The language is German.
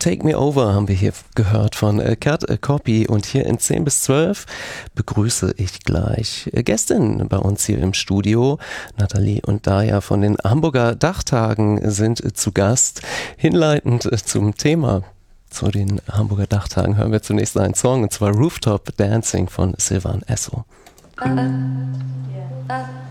Take Me Over haben wir hier gehört von Cat Copy, und hier in 10 bis 12 begrüße ich gleich Gästinnen bei uns hier im Studio. Nathalie und Daya von den Hamburger Dachtagen sind zu Gast. Hinleitend zum Thema, zu den Hamburger Dachtagen, hören wir zunächst einen Song, und zwar Rooftop Dancing von Sylvan Esso.